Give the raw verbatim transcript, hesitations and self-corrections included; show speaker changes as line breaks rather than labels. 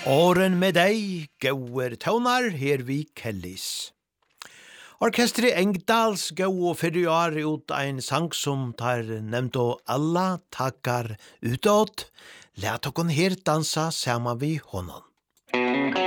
Åren med deg, gauer tøvnar, her vi Kellys. Orkestret Engdals gau og fyrjar ut ein sang som tar nevnt og alla takkar utåt. Læt okon her dansa sama vi honom.